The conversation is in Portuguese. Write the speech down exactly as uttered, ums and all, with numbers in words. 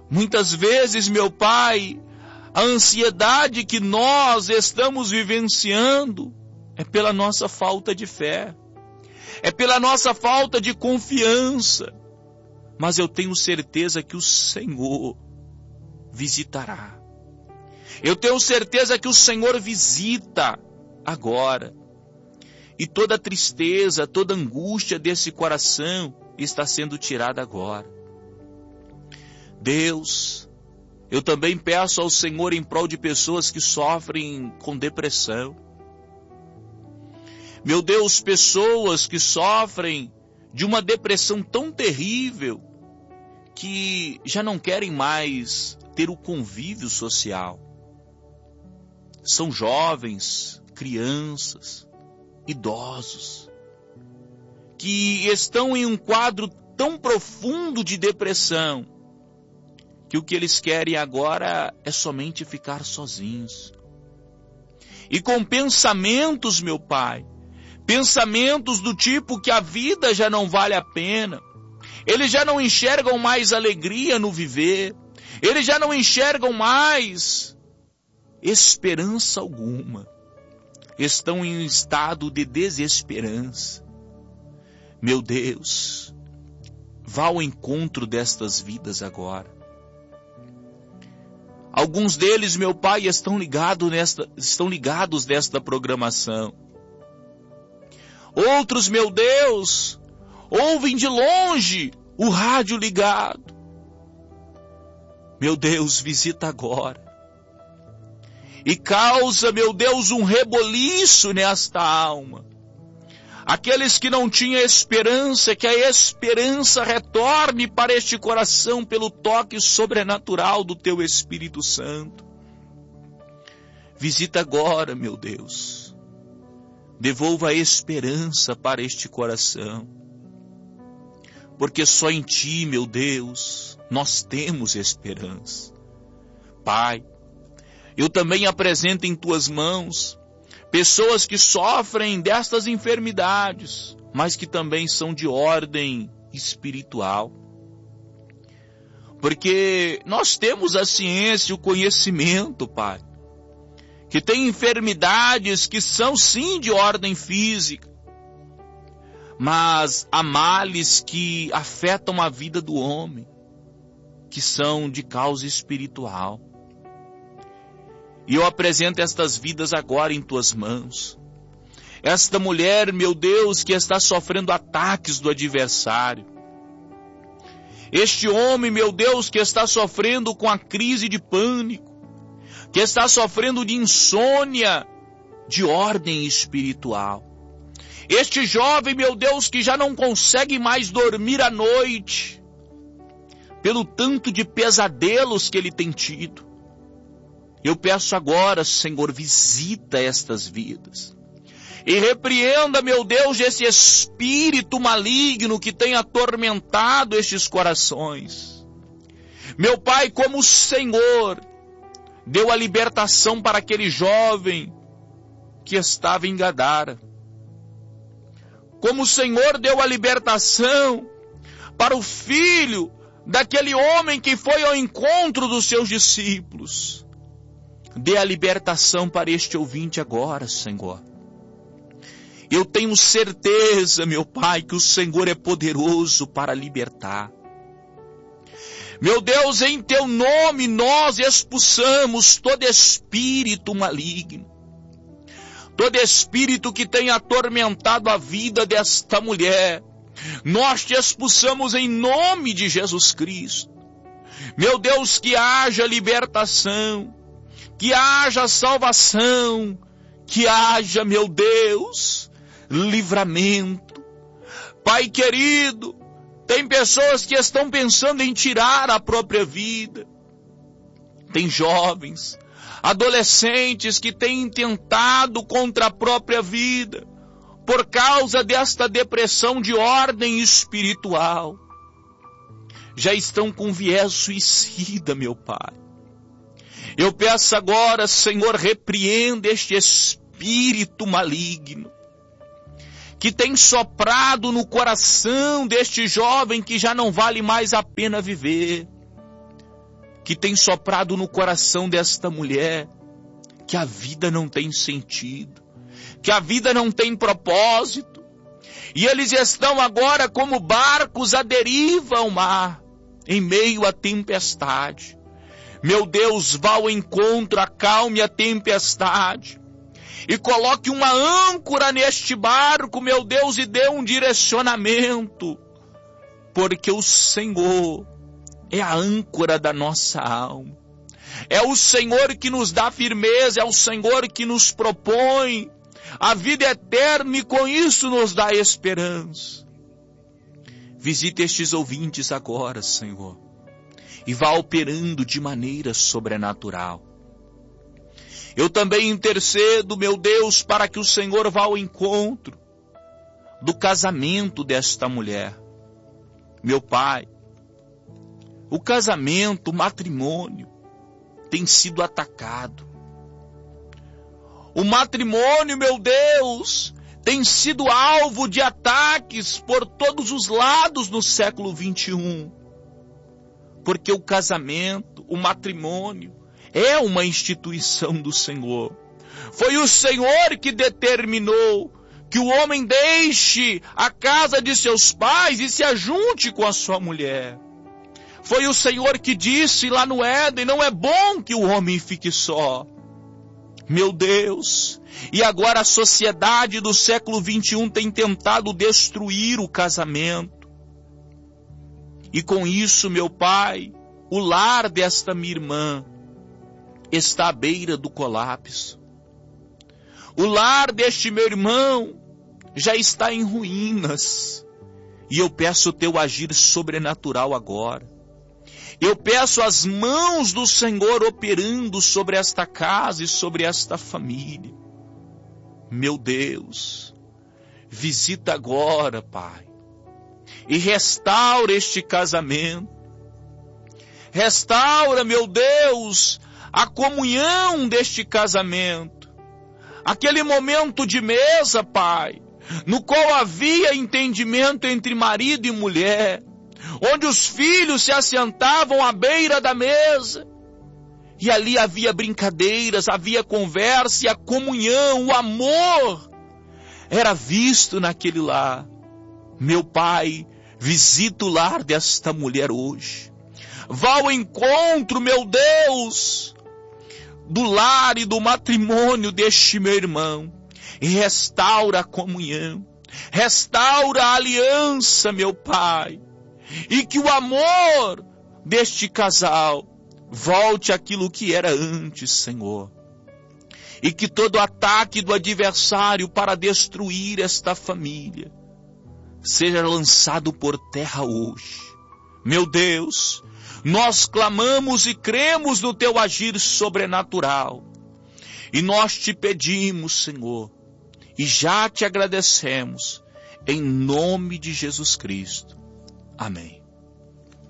Muitas vezes, meu Pai, a ansiedade que nós estamos vivenciando é pela nossa falta de fé, é pela nossa falta de confiança. Mas eu tenho certeza que o Senhor visitará. Eu tenho certeza que o Senhor visita agora. E toda tristeza, toda angústia desse coração está sendo tirada agora. Deus, eu também peço ao Senhor em prol de pessoas que sofrem com depressão. Meu Deus, pessoas que sofrem de uma depressão tão terrível que já não querem mais ter o convívio social. São jovens, crianças, idosos, que estão em um quadro tão profundo de depressão, que o que eles querem agora é somente ficar sozinhos. E com pensamentos, meu Pai, pensamentos do tipo que a vida já não vale a pena, eles já não enxergam mais alegria no viver, eles já não enxergam mais esperança alguma, estão em um estado de desesperança. Meu Deus, vá ao encontro destas vidas agora. Alguns deles, meu Pai, estão ligados nesta, estão ligados nesta programação. Outros, meu Deus, ouvem de longe o rádio ligado. Meu Deus, visita agora. E causa, meu Deus, um reboliço nesta alma. Aqueles que não tinham esperança, que a esperança retorne para este coração pelo toque sobrenatural do Teu Espírito Santo. Visita agora, meu Deus. Devolva a esperança para este coração. Porque só em Ti, meu Deus, nós temos esperança. Pai, eu também apresento em Tuas mãos pessoas que sofrem destas enfermidades, mas que também são de ordem espiritual. Porque nós temos a ciência e o conhecimento, Pai, que tem enfermidades que são sim de ordem física, mas há males que afetam a vida do homem, que são de causa espiritual. E eu apresento estas vidas agora em Tuas mãos. Esta mulher, meu Deus, que está sofrendo ataques do adversário. Este homem, meu Deus, que está sofrendo com a crise de pânico, que está sofrendo de insônia de ordem espiritual. Este jovem, meu Deus, que já não consegue mais dormir à noite, pelo tanto de pesadelos que ele tem tido. Eu peço agora, Senhor, visita estas vidas. E repreenda, meu Deus, esse espírito maligno que tem atormentado estes corações. Meu Pai, como o Senhor deu a libertação para aquele jovem que estava em Gadara. Como o Senhor deu a libertação para o filho daquele homem que foi ao encontro dos seus discípulos. Dê a libertação para este ouvinte agora, Senhor. Eu tenho certeza, meu Pai, que o Senhor é poderoso para libertar. Meu Deus, em Teu nome nós expulsamos todo espírito maligno. Todo espírito que tem atormentado a vida desta mulher. Nós te expulsamos em nome de Jesus Cristo. Meu Deus, que haja libertação. Que haja salvação, que haja, meu Deus, livramento. Pai querido, tem pessoas que estão pensando em tirar a própria vida. Tem jovens, adolescentes que têm tentado contra a própria vida, por causa desta depressão de ordem espiritual. Já estão com viés suicida, meu Pai. Eu peço agora, Senhor, repreenda este espírito maligno que tem soprado no coração deste jovem que já não vale mais a pena viver. que tem soprado no coração desta mulher que a vida não tem sentido, que a vida não tem propósito, e eles estão agora como barcos à deriva ao mar, em meio à tempestade. Meu Deus, vá ao encontro, acalme a tempestade, e coloque uma âncora neste barco, meu Deus, e dê um direcionamento, porque o Senhor é a âncora da nossa alma. É o Senhor que nos dá firmeza, é o Senhor que nos propõe a vida eterna e com isso nos dá esperança. Visite estes ouvintes agora, Senhor, e vá operando de maneira sobrenatural. Eu também intercedo, meu Deus, para que o Senhor vá ao encontro do casamento desta mulher. Meu Pai, o casamento, o matrimônio, tem sido atacado. O matrimônio, meu Deus, tem sido alvo de ataques por todos os lados no século vinte e um. Porque o casamento, o matrimônio, é uma instituição do Senhor. Foi o Senhor que determinou que o homem deixe a casa de seus pais e se ajunte com a sua mulher. Foi o Senhor que disse lá no Éden, não é bom que o homem fique só. Meu Deus, e agora a sociedade do século vinte e um tem tentado destruir o casamento. E com isso, meu Pai, o lar desta minha irmã está à beira do colapso. O lar deste meu irmão já está em ruínas. E eu peço o teu agir sobrenatural agora. Eu peço as mãos do Senhor operando sobre esta casa e sobre esta família. Meu Deus, visita agora, Pai, e restaura este casamento. Restaura, meu Deus, a comunhão deste casamento. Aquele momento de mesa, Pai, no qual havia entendimento entre marido e mulher, onde os filhos se assentavam à beira da mesa, e ali havia brincadeiras, havia conversa, e a comunhão, o amor, era visto naquele lar. Meu Pai, visita o lar desta mulher hoje. Vá ao encontro, meu Deus, do lar e do matrimônio deste meu irmão, e restaura a comunhão, restaura a aliança, meu Pai, e que o amor deste casal volte àquilo que era antes, Senhor. E que todo ataque do adversário para destruir esta família seja lançado por terra hoje. Meu Deus, nós clamamos e cremos no teu agir sobrenatural. E nós te pedimos, Senhor, e já te agradecemos, em nome de Jesus Cristo. Amém.